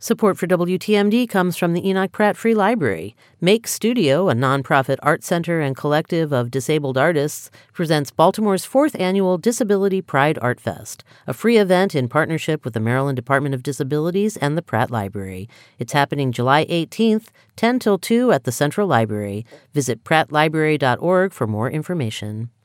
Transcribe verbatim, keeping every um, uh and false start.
Support for W T M D comes from the Enoch Pratt Free Library. Make Studio, a nonprofit art center and collective of disabled artists, presents Baltimore's fourth annual Disability Pride Art Fest, a free event in partnership with the Maryland Department of Disabilities and the Pratt Library. It's happening July eighteenth, ten till two at the Central Library. Visit pratt library dot org for more information.